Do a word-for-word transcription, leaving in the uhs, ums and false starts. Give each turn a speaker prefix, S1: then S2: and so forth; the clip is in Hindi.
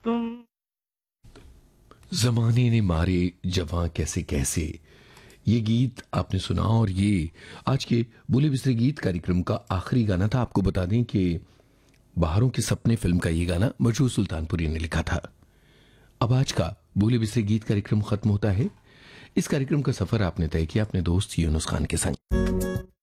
S1: तुम।
S2: जमाने ने मारे जवां कैसे कैसे, ये गीत आपने सुना और ये आज के बोले बिस्तरे गीत कार्यक्रम का आखिरी गाना था। आपको बता दें कि बाहरों के सपने फिल्म का ये गाना मशहूर सुल्तानपुरी ने लिखा था। अब आज का बोले बिस्तरे गीत कार्यक्रम खत्म होता है। इस कार्यक्रम का सफर आपने तय किया अपने दोस्त यूनुस खान के संग।